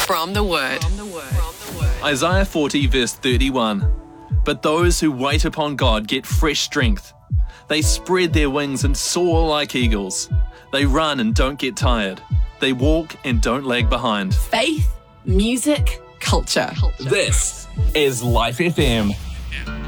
From the Word. Isaiah 40 verse 31. But those who wait upon God get fresh strength. They spread their wings and soar like eagles. They run and don't get tired. They walk and don't lag behind. Faith, music, culture. This is Life FM.